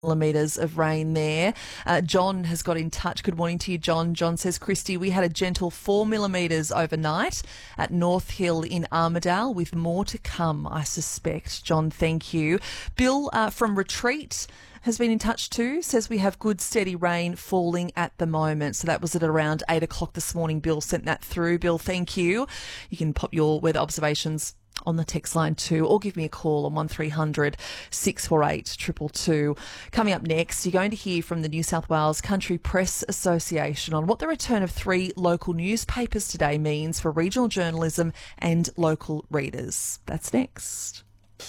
millimetres of rain there. John has got in touch. Good morning to you, John. John says, Christy, we had a gentle 4 millimetres overnight at North Hill in Armidale, with more to come, I suspect. John, thank you. Bill from Retreat has been in touch too, says we have good steady rain falling at the moment. So that was at around 8 o'clock this morning. Bill sent that through. Bill, thank you. You can pop your weather observations on the text line too, or give me a call on 1300 648 222. Coming up next, you're going to hear from the New South Wales Country Press Association on what the return of 3 local newspapers today means for regional journalism and local readers. That's next.